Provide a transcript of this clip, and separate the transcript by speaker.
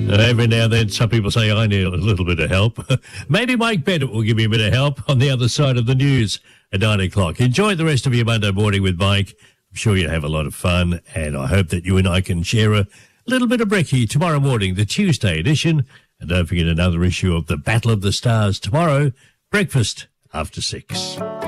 Speaker 1: Every now and then, some people say, I need a little bit of help. Maybe Mike Bennett will give me a bit of help on the other side of the news at 9 o'clock. Enjoy the rest of your Monday morning with Mike. I'm sure you'll have a lot of fun, and I hope that you and I can share a little bit of brekkie tomorrow morning, the Tuesday edition. And don't forget another issue of the Battle of the Stars tomorrow, breakfast after 6.